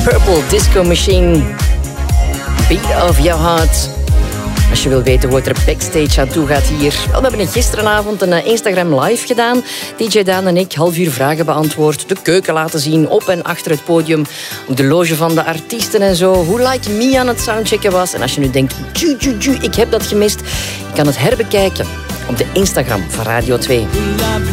Purple Disco Machine. Beat of Your Heart. Als je wil weten hoe het er backstage aan toe gaat hier. Wel, we hebben gisteravond een Instagram live gedaan. DJ Daan en ik, half uur vragen beantwoord. De keuken laten zien, op en achter het podium. Ook de loge van de artiesten en zo. Hoe Like Me aan het soundchecken was. En als je nu denkt, ik heb dat gemist. Je kan het herbekijken op de Instagram van Radio 2.